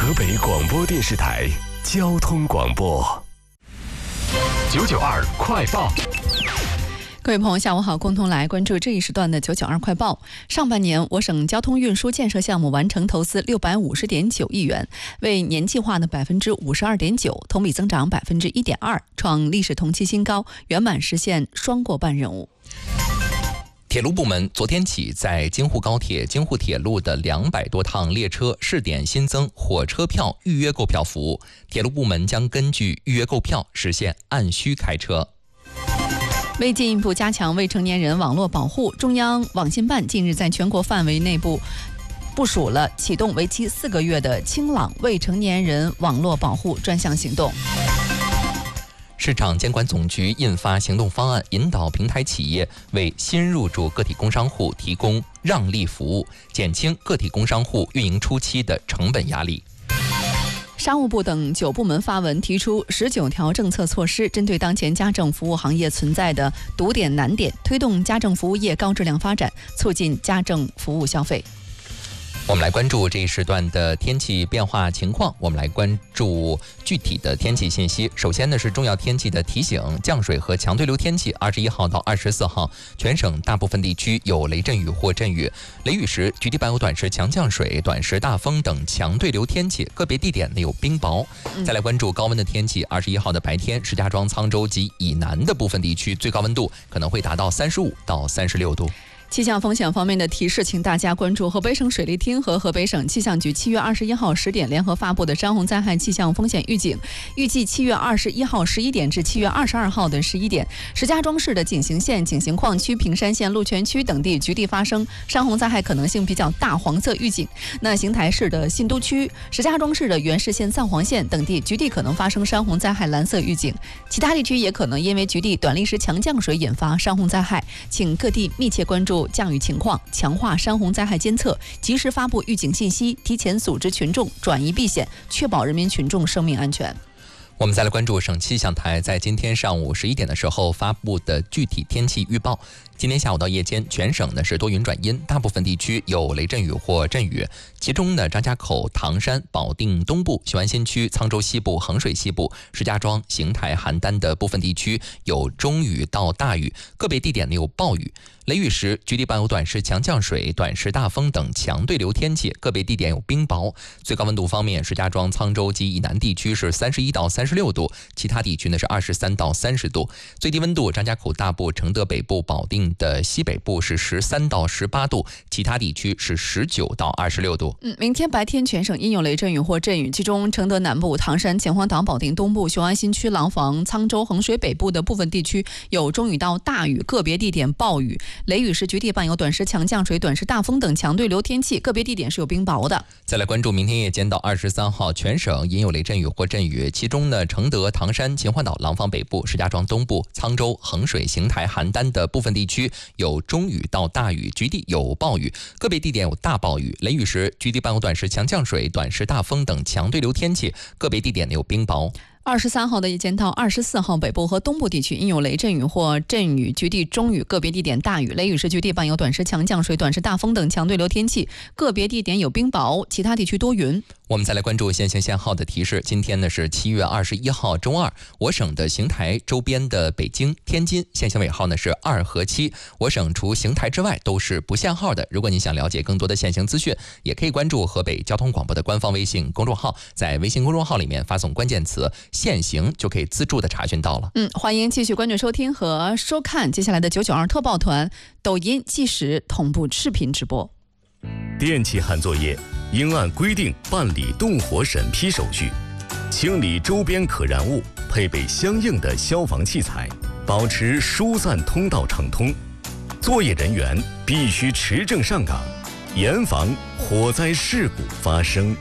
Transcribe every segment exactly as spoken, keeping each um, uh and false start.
河北广播电视台交通广播九九二快报。 各位朋友，下午好，共同来关注这一时段的九九二快报。上半年，我省交通运输建设项目完成投资六百五十点九亿元，为年计划的百分之五十二点九，同比增长百分之一点二，创历史同期新高，圆满实现双过半任务。 铁路部门昨天起在京沪高铁、京沪铁路的两百多趟列车试点新增火车票预约购票服务，铁路部门将根据预约购票实现按需开车。 为进一步加强未成年人网络保护，中央网信办近日在全国范围内部部署了启动为期四个月的清朗未成年人网络保护专项行动。 市场监管总局印发行动方案，引导平台企业为新入驻个体工商户提供让利服务，减轻个体工商户运营初期的成本压力。 商务部等九部门发文提出十九条政策措施，针对当前家政服务行业存在的堵点难点，推动家政服务业高质量发展，促进家政服务消费。 我们来关注这一时段的天气变化情况，我们来关注具体的天气信息。首先呢是重要天气的提醒，降水和强对流天气，二十一号到二十四号，全省大部分地区有雷阵雨或阵雨，雷雨时局地伴有短时强降水、短时大风等强对流天气，个别地点呢有冰雹。再来关注高温的天气，二十一号的白天，石家庄、沧州及以南的部分地区最高温度可能会达到三十五到三十六度。 气象风险方面的提示，请大家关注河北省水利厅和河北省气象局七月二十一号十点联合发布的山洪灾害气象风险预警。预计七月二十一号十一点至七月二十二号的十一点，石家庄市的景行县、景行矿区、平山县、鹿泉区等地局地发生山洪灾害可能性比较大黄色预警。那邢台市的信都区、石家庄市的原市县、藏黄县等地局地可能发生山洪灾害蓝色预警。其他地区也可能因为局地短历时强降水引发山洪灾害，请各地密切关注降雨情况，强化山洪灾害监测，及时发布预警信息，提前组织群众转移避险，确保人民群众生命安全。 我们再来关注省气象台在今天上午十一点的时候发布的具体天气预报。今天下午到夜间，全省呢是多云转阴，大部分地区有雷阵雨或阵雨，其中呢张家口、唐山、保定东部、雄安新区、沧州西部、衡水西部、石家庄、邢台、邯郸的部分地区有中雨到大雨，个别地点呢有暴雨。雷雨时局地伴有短时强降水、短时大风等强对流天气，个别地点有冰雹。最高温度方面，石家庄、沧州及以南地区是三十一到三十六度，其他地区呢是二十三到三十度。最低温度，张家口大部、承德北部、保定的西北部是十三到十八度，其他地区是十九到二十六度。 嗯，明天白天全省阴有雷阵雨或阵雨，其中承德南部、唐山、秦皇岛、保定东部、雄安新区、廊坊、沧州、衡水北部的部分地区有中雨到大雨，个别地点暴雨。雷雨时局地伴有短时强降水、短时大风等强对流天气，个别地点是有冰雹的。 再来关注明天夜间到二十三号，全省阴有雷阵雨或阵雨，其中呢承德、唐山、秦皇岛、廊坊北部、石家庄东部、沧州、衡水、邢台、邯郸的部分地区有中雨到大雨，局地有暴雨，个别地点有大暴雨。雷雨时局地伴有短时强降水、短时大风等强对流天气，个别地点有冰雹。 二十三号的夜间到二十四号，北部和东部地区阴有雷阵雨或阵雨，局地中雨，个别地点大雨。雷雨时局地伴有短时强降水、短时大风等强对流天气，个别地点有冰雹，其他地区多云。 我们再来关注限行限号的提示。今天呢是七月二十一号周二，我省的邢台周边的北京、天津限行尾号呢是二和七，我省除邢台之外都是不限号的。如果你想了解更多的限行资讯，也可以关注河北交通广播的官方微信公众号，在微信公众号里面发送关键词限行就可以自助的查询到了。 嗯，欢迎继续关注收听和收看接下来的九九二特报团抖音即时同步视频直播。 电气焊作业应按规定办理动火审批手续，清理周边可燃物，配备相应的消防器材，保持疏散通道畅通。作业人员必须持证上岗，严防火灾事故发生。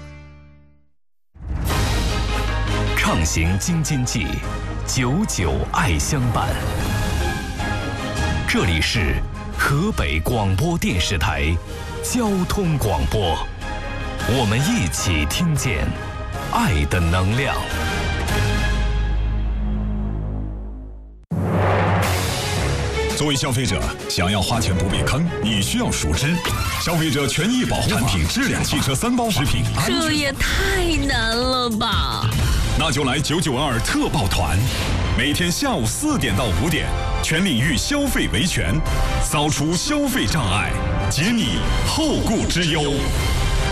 畅行京津冀，久久爱相伴。这里是河北广播电视台交通广播，我们一起听见爱的能量。 作为消费者，想要花钱不被坑，你需要熟知消费者权益保护法、产品质量、汽车三包、食品安全。 这也太难了吧！ 那就来九九二特报团，每天下午四点到五点，全领域消费维权，扫除消费障碍，解你后顾之忧。